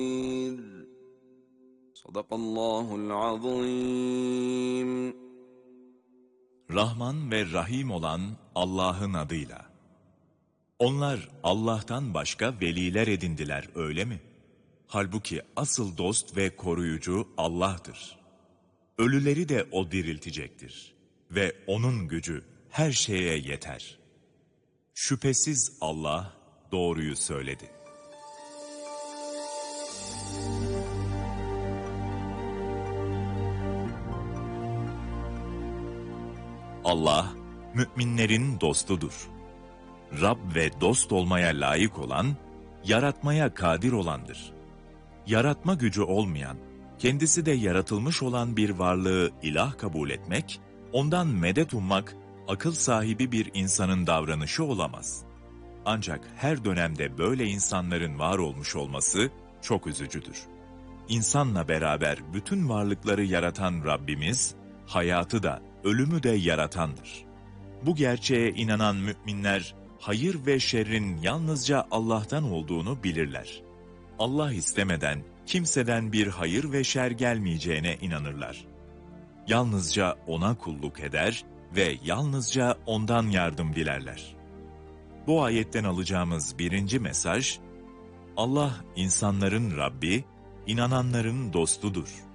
Sadakallahul azim. Rahman ve Rahim olan Allah'ın adıyla. Onlar Allah'tan başka veliler edindiler, öyle mi? Halbuki asıl dost ve koruyucu Allah'tır. Ölüleri de O diriltecektir. Ve O'nun gücü her şeye yeter. Şüphesiz Allah doğruyu söyledi. Allah, müminlerin dostudur. Rab ve dost olmaya layık olan, yaratmaya kadir olandır. Yaratma gücü olmayan, kendisi de yaratılmış olan bir varlığı ilah kabul etmek, ondan medet ummak, akıl sahibi bir insanın davranışı olamaz. Ancak her dönemde böyle insanların var olmuş olması çok üzücüdür. İnsanla beraber bütün varlıkları yaratan Rabbimiz, hayatı da, ölümü de yaratandır. Bu gerçeğe inanan müminler, hayır ve şerrin yalnızca Allah'tan olduğunu bilirler. Allah istemeden kimseden bir hayır ve şer gelmeyeceğine inanırlar. Yalnızca O'na kulluk eder ve yalnızca O'ndan yardım dilerler. Bu ayetten alacağımız birinci mesaj, Allah insanların Rabbi, inananların dostudur.